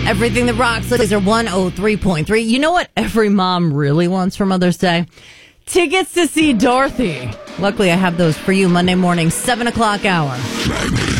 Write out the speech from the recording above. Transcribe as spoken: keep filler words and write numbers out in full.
Everything that rocks. These are one oh three point three. You know what every mom really wants for Mother's Day? Tickets to see Dorothy. Luckily, I have those for you Monday morning, seven o'clock hour.